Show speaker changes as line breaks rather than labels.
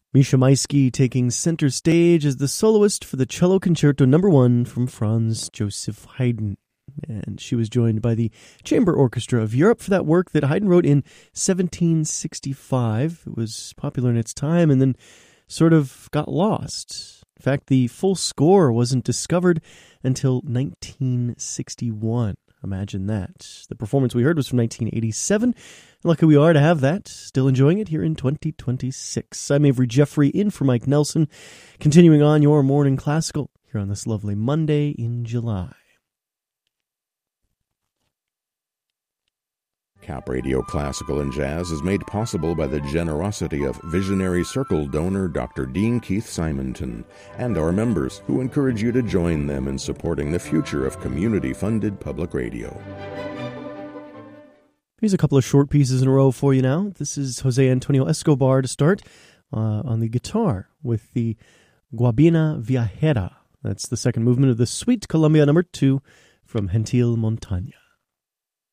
Misha Maisky taking center stage as the soloist for the Cello Concerto No. 1 from Franz Joseph Haydn. And she was joined by the Chamber Orchestra of Europe for that work that Haydn wrote in 1765. It was popular in its time and then sort of got lost. In fact, the full score wasn't discovered until 1961. Imagine that. The performance we heard was from 1987. Lucky we are to have that. Still enjoying it here in 2026. I'm Avery Jeffrey in for Mike Nelson. Continuing on your morning classical here on this lovely Monday in July.
Cap Radio Classical and Jazz is made possible by the generosity of Visionary Circle donor Dr. Dean Keith Simonton and our members who encourage you to join them in supporting the future of community-funded public radio.
Here's a couple of short pieces in a row for you now. This is Jose Antonio Escobar to start on the guitar with the Guabina Viajera. That's the second movement of the Suite Columbia No. 2 from Gentil Montaña.